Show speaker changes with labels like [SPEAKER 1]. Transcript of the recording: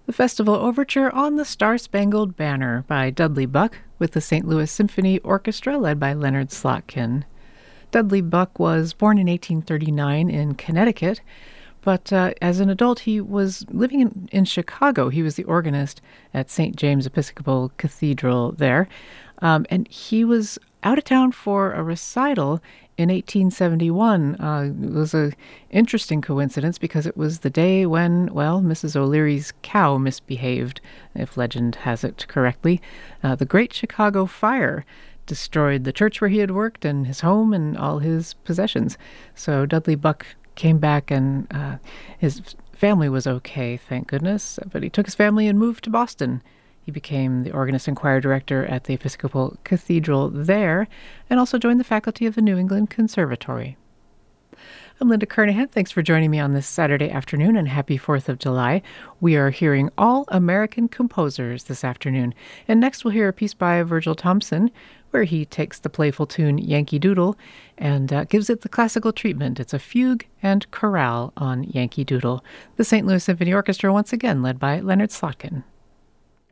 [SPEAKER 1] The festival overture on the Star-Spangled Banner by Dudley Buck with the St. Louis Symphony Orchestra led by Leonard Slotkin. Dudley Buck was born in 1839 in Connecticut, but as an adult he was living in Chicago. He was the organist at St. James Episcopal Cathedral there, and he was out of town for a recital in 1871. It was an interesting coincidence because it was the day when, well, Mrs. O'Leary's cow misbehaved, if legend has it correctly. The Great Chicago Fire destroyed the church where he had worked and his home and all his possessions. So Dudley Buck came back and his family was okay, thank goodness, but he took his family and moved to Boston. He became the organist and choir director at the Episcopal Cathedral there and also joined the faculty of the New England Conservatory. I'm Linda Kernahan. Thanks for joining me on this Saturday afternoon, and happy 4th of July. We are hearing all American composers this afternoon. And next we'll hear a piece by Virgil Thomson, where he takes the playful tune Yankee Doodle and gives it the classical treatment. It's a fugue and chorale on Yankee Doodle. The St. Louis Symphony Orchestra once again led by Leonard Slotkin.